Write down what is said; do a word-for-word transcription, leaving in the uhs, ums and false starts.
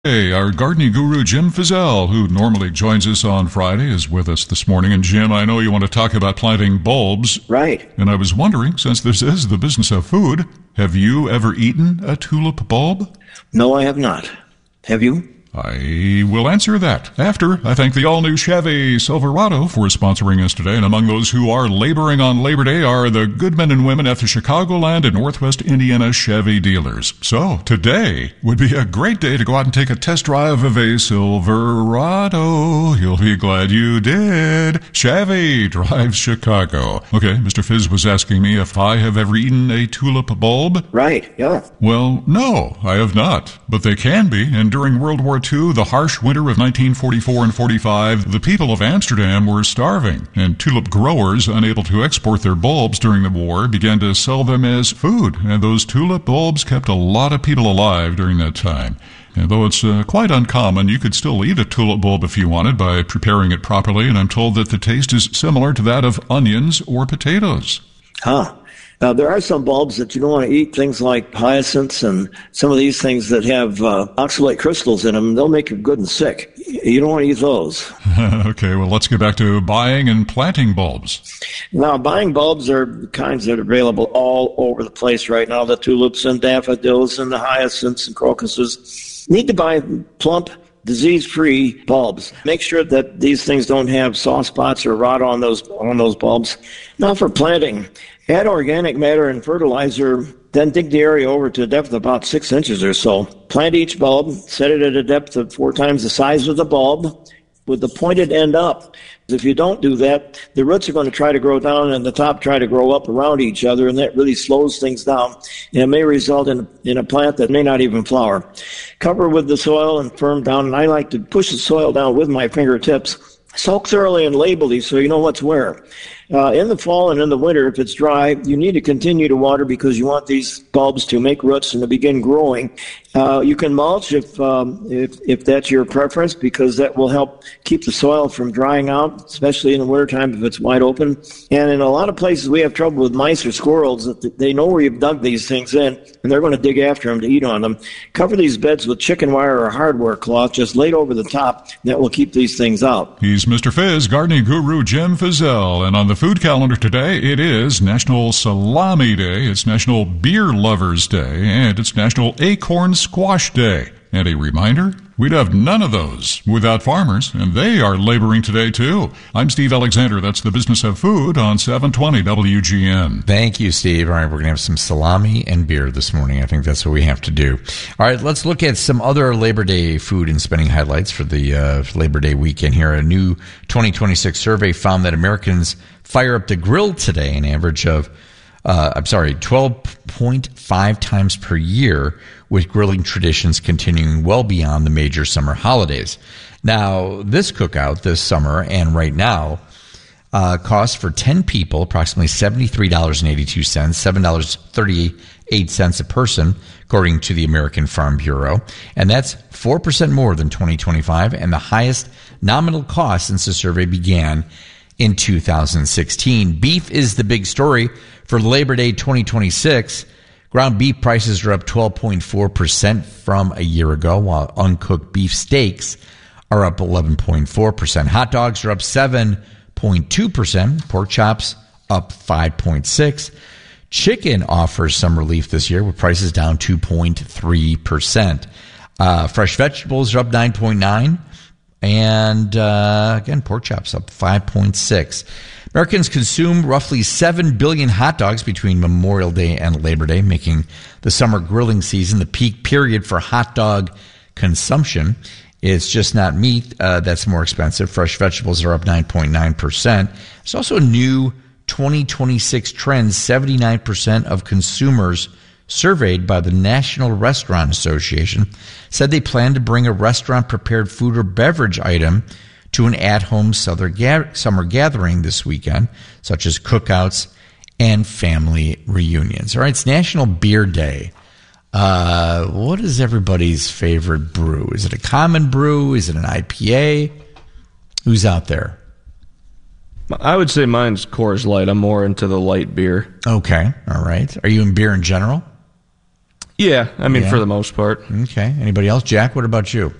Hey, our gardening guru, Jim Fizzell, who normally joins us on Friday, is with us this morning. And Jim, I know you want to talk about planting bulbs. Right. And I was wondering, since this is the business of food, have you ever eaten a tulip bulb? No, I have not. Have you? I will answer that after I thank the all-new Chevy Silverado for sponsoring us today. And among those who are laboring on Labor Day are the good men and women at the Chicagoland and Northwest Indiana Chevy dealers. So today would be a great day to go out and take a test drive of a Silverado. You'll be glad you did. Chevy drives Chicago. Okay, Mister Fizz was asking me if I have ever eaten a tulip bulb. Right, yeah. Well, no, I have not. But they can be, and during World War Two, the harsh winter of nineteen forty-four and forty-five, the people of Amsterdam were starving, and tulip growers, unable to export their bulbs during the war, began to sell them as food, and those tulip bulbs kept a lot of people alive during that time. And though it's uh, quite uncommon, you could still eat a tulip bulb if you wanted by preparing it properly, and I'm told that the taste is similar to that of onions or potatoes. Huh. Now, there are some bulbs that you don't want to eat, things like hyacinths and some of these things that have uh, oxalate crystals in them. They'll make you good and sick. You don't want to eat those. Okay, well, let's get back to buying and planting bulbs. Now, buying bulbs are kinds that are available all over the place right now. The tulips and daffodils and the hyacinths and crocuses. Need to buy plump, disease-free bulbs. Make sure that these things don't have soft spots or rot on those on those bulbs. Now, for planting, add organic matter and fertilizer, then dig the area over to a depth of about six inches or so. Plant each bulb, set it at a depth of four times the size of the bulb with the pointed end up. If you don't do that, the roots are going to try to grow down and the top try to grow up around each other, and that really slows things down. And it may result in, in a plant that may not even flower. Cover with the soil and firm down, and I like to push the soil down with my fingertips. Soak thoroughly and label these so you know what's where. Uh, in the fall and in the winter, if it's dry, you need to continue to water because you want these bulbs to make roots and to begin growing. Uh, you can mulch if, um, if if that's your preference, because that will help keep the soil from drying out, especially in the wintertime if it's wide open. And in a lot of places we have trouble with mice or squirrels. That they know where you've dug these things in, and they're going to dig after them to eat on them. Cover these beds with chicken wire or hardware cloth, just laid over the top. That will keep these things out. He's Mister Fizz, gardening guru Jim Fizzell, and on the food calendar today, it is National Salami Day, it's National Beer Lovers Day, and it's National Acorn Squash Day. And a reminder, we'd have none of those without farmers, and they are laboring today, too. I'm Steve Alexander. That's the Business of Food on seven twenty W G N. Thank you, Steve. All right, we're going to have some salami and beer this morning. I think that's what we have to do. All right, let's look at some other Labor Day food and spending highlights for the uh, Labor Day weekend here. A new twenty twenty-six survey found that Americans fire up the grill today an average of, uh, I'm sorry, twelve point five times per year, with grilling traditions continuing well beyond the major summer holidays. Now, this cookout this summer and right now uh, costs for ten people approximately seventy-three dollars and eighty-two cents, seven dollars and thirty-eight cents a person, according to the American Farm Bureau. And that's four percent more than twenty twenty-five and the highest nominal cost since the survey began in two thousand sixteen. Beef is the big story for Labor Day twenty twenty-six. Ground beef prices are up twelve point four percent from a year ago, while uncooked beef steaks are up eleven point four percent. Hot dogs are up seven point two percent. Pork chops up five point six percent. Chicken offers some relief this year, with prices down two point three percent. Uh, fresh vegetables are up nine point nine percent. And, uh, again, pork chops up five point six. Americans consume roughly seven billion hot dogs between Memorial Day and Labor Day, making the summer grilling season the peak period for hot dog consumption. It's just not meat uh, that's more expensive. Fresh vegetables are up nine point nine percent. There's also a new twenty twenty-six trend. seventy-nine percent of consumers surveyed by the National Restaurant Association said they plan to bring a restaurant-prepared food or beverage item to an at-home summer gathering this weekend, such as cookouts and family reunions. All right, it's National Beer Day. Uh, what is everybody's favorite brew? Is it a common brew? Is it an I P A? Who's out there? I would say mine's Coors Light. I'm more into the light beer. Okay, all right. Are you in beer in general? Yeah, I mean, Yeah. for the most part. Okay. Anybody else? Jack, what about you?